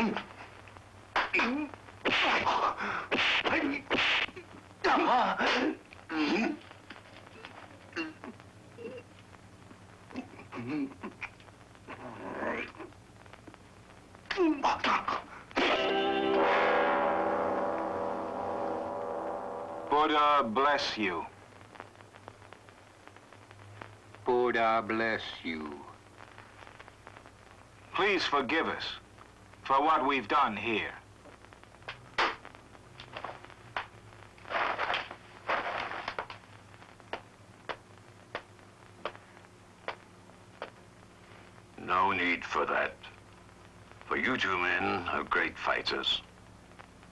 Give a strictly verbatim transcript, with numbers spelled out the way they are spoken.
Buddha bless you. Buddha bless you. Please forgive us for what we've done here. No need for that. For you two men are great fighters.